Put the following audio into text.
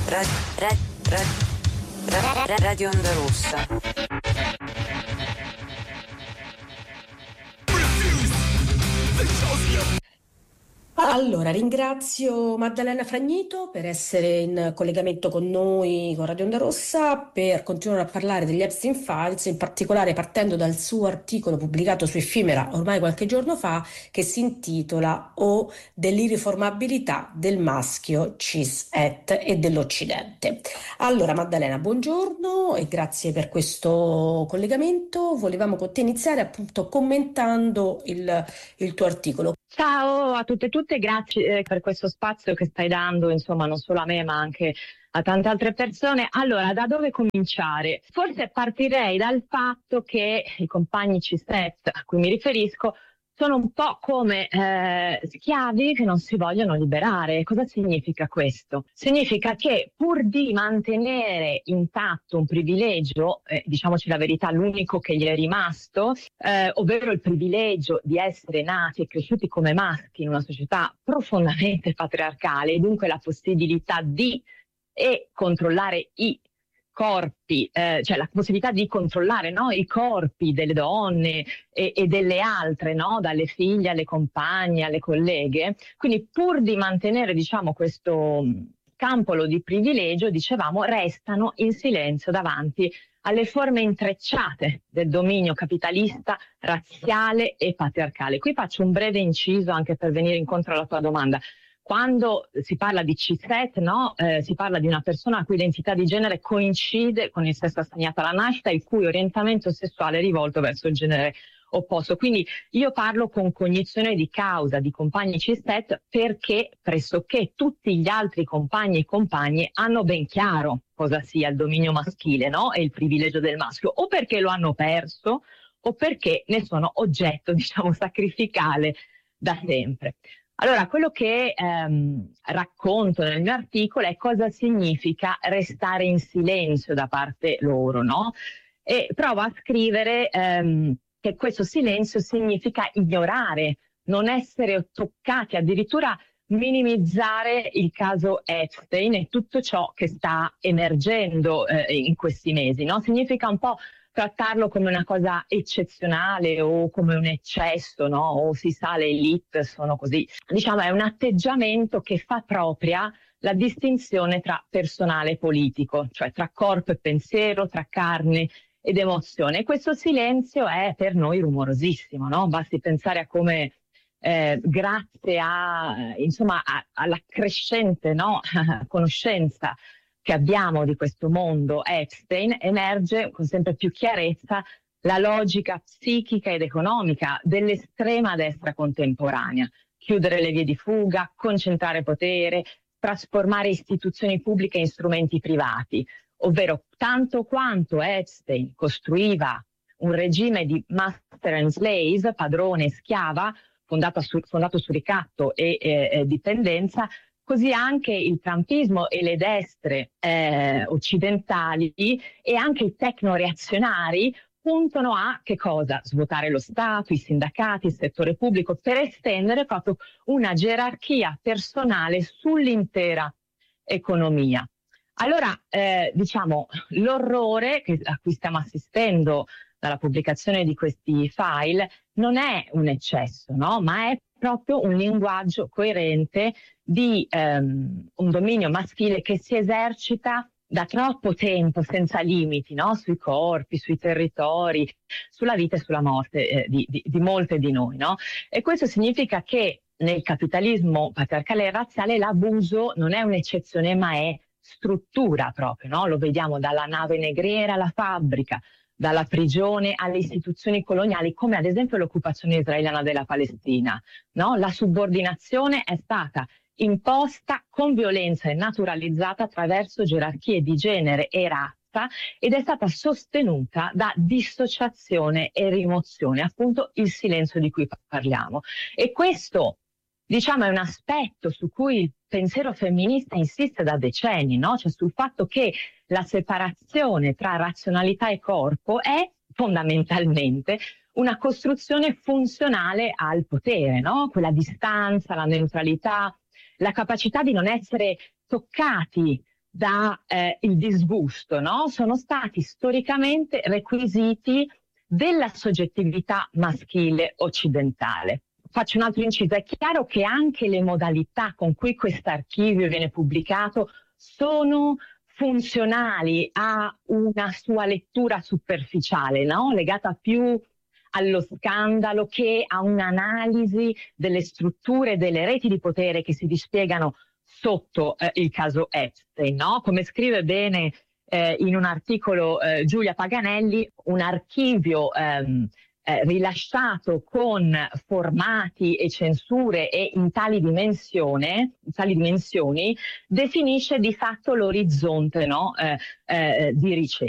Radio Onda Rossa. Allora, ringrazio Maddalena Fragnito per essere in collegamento con noi, con Radio Onda Rossa, per continuare a parlare degli Epstein Files, in particolare partendo dal suo articolo pubblicato su Effimera ormai qualche giorno fa, che si intitola O dell'irriformabilità del maschio cis-het e dell'Occidente. Allora, Maddalena, buongiorno e grazie per questo collegamento. Volevamo con te iniziare appunto commentando il tuo articolo. Ciao a tutte e tutte, grazie per questo spazio che stai dando, insomma, non solo a me ma anche a tante altre persone. Allora, da dove cominciare? Forse partirei dal fatto che i compagni cis-het a cui mi riferisco sono un po' come schiavi che non si vogliono liberare. Cosa significa questo? Significa che pur di mantenere intatto un privilegio, diciamoci la verità, l'unico che gli è rimasto, ovvero il privilegio di essere nati e cresciuti come maschi in una società profondamente patriarcale e dunque la possibilità di controllare i corpi, cioè la possibilità di controllare, no, i corpi delle donne e delle altre, no, dalle figlie alle compagne, alle colleghe. Quindi pur di mantenere, diciamo, questo campolo di privilegio, dicevamo, restano in silenzio davanti alle forme intrecciate del dominio capitalista, razziale e patriarcale. Qui faccio un breve inciso anche per venire incontro alla tua domanda. Quando si parla di cis-het, no? Si parla di una persona la cui identità di genere coincide con il sesso assegnato alla nascita, il cui orientamento sessuale è rivolto verso il genere opposto. Quindi io parlo con cognizione di causa di compagni cis-het perché pressoché tutti gli altri compagni e compagne hanno ben chiaro cosa sia il dominio maschile, no? E il privilegio del maschio, o perché lo hanno perso o perché ne sono oggetto, diciamo, sacrificale da sempre. Allora, quello che racconto nel mio articolo è cosa significa restare in silenzio da parte loro, no? E provo a scrivere che questo silenzio significa ignorare, non essere toccati, addirittura minimizzare il caso Epstein e tutto ciò che sta emergendo in questi mesi, no? Significa un po' trattarlo come una cosa eccezionale o come un eccesso, no? O si sa, le elite sono così. Diciamo, è un atteggiamento che fa propria la distinzione tra personale e politico, cioè tra corpo e pensiero, tra carne ed emozione. E questo silenzio è per noi rumorosissimo, no? Basti pensare a come grazie alla crescente, no? conoscenza che abbiamo di questo mondo Epstein, emerge con sempre più chiarezza la logica psichica ed economica dell'estrema destra contemporanea. Chiudere le vie di fuga, concentrare potere, trasformare istituzioni pubbliche in strumenti privati, ovvero tanto quanto Epstein costruiva un regime di master and slave, padrone e schiava, fondato su ricatto e dipendenza, così anche il trumpismo e le destre occidentali e anche i tecnoreazionari puntano a che cosa? Svuotare lo Stato, i sindacati, il settore pubblico, per estendere proprio una gerarchia personale sull'intera economia. Allora, diciamo, l'orrore a cui stiamo assistendo dalla pubblicazione di questi file non è un eccesso, no? Ma è proprio un linguaggio coerente di un dominio maschile che si esercita da troppo tempo senza limiti, no? Sui corpi, sui territori, sulla vita e sulla morte di molte di noi, no? E questo significa che nel capitalismo patriarcale e razziale l'abuso non è un'eccezione ma è struttura proprio, no? Lo vediamo dalla nave negriera alla fabbrica, dalla prigione alle istituzioni coloniali, come ad esempio l'occupazione israeliana della Palestina, no? La subordinazione è stata imposta con violenza e naturalizzata attraverso gerarchie di genere e razza ed è stata sostenuta da dissociazione e rimozione, appunto il silenzio di cui parliamo. E questo, diciamo, è un aspetto su cui il pensiero femminista insiste da decenni, no? Cioè sul fatto che la separazione tra razionalità e corpo è fondamentalmente una costruzione funzionale al potere, no? Quella distanza, la neutralità, la capacità di non essere toccati da il disgusto, no? Sono stati storicamente requisiti della soggettività maschile occidentale. Faccio un altro inciso, è chiaro che anche le modalità con cui questo archivio viene pubblicato sono funzionali a una sua lettura superficiale, no? Legata più allo scandalo che a un'analisi delle strutture, delle reti di potere che si dispiegano sotto il caso Epstein, no? Come scrive bene in un articolo Giulia Paganelli, un archivio rilasciato con formati e censure e in tali dimensioni, definisce di fatto l'orizzonte, no? Di ricerca.